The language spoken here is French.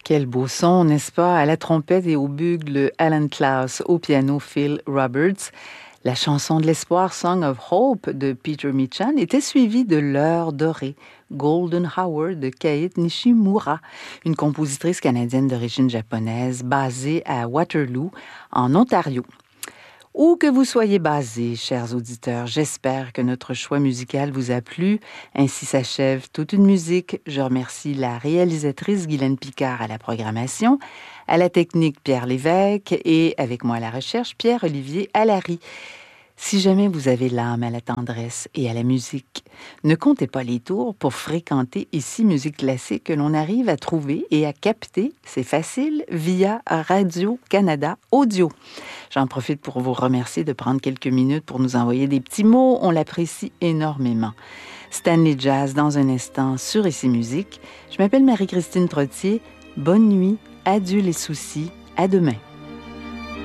Quel beau son, n'est-ce pas? À la trompette et au bugle, Alan Klaus, au piano, Phil Roberts. La chanson de l'espoir, Song of Hope, de Peter Michan, était suivie de L'heure dorée, Golden Hour, de Kei Nishimura, une compositrice canadienne d'origine japonaise basée à Waterloo, en Ontario. Où que vous soyez basés, chers auditeurs, j'espère que notre choix musical vous a plu. Ainsi s'achève toute une musique. Je remercie la réalisatrice Guylaine Picard à la programmation, à la technique Pierre Lévesque et avec moi à la recherche Pierre-Olivier Allary. Si jamais vous avez l'âme à la tendresse et à la musique, ne comptez pas les tours pour fréquenter Ici Musique Classique que l'on arrive à trouver et à capter, c'est facile, via Radio-Canada Audio. J'en profite pour vous remercier de prendre quelques minutes pour nous envoyer des petits mots, on l'apprécie énormément. Stanley Jazz dans un instant sur Ici Musique. Je m'appelle Marie-Christine Trottier. Bonne nuit, adieu les soucis, à demain.